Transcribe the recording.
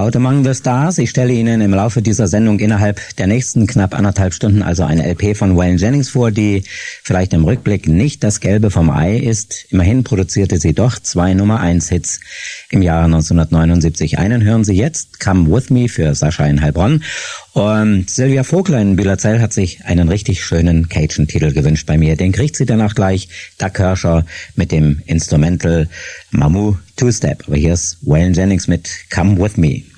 Out Among the Stars. Ich stelle Ihnen im Laufe dieser Sendung innerhalb der nächsten knapp 1,5 Stunden also eine LP von Waylon Jennings vor, die vielleicht im Rückblick nicht das Gelbe vom Ei ist. Immerhin produzierte sie doch 2 Nummer-1-Hits im Jahre 1979. Einen hören Sie jetzt, Come With Me für Sascha in Heilbronn. Und Sylvia Vogler in Bühlerzell hat sich einen richtig schönen Cajun-Titel gewünscht bei mir. Den kriegt sie dann auch gleich, Doug Kershaw mit dem Instrumental Mamou Two-Step. Aber hier ist Waylon Jennings mit Come With Me.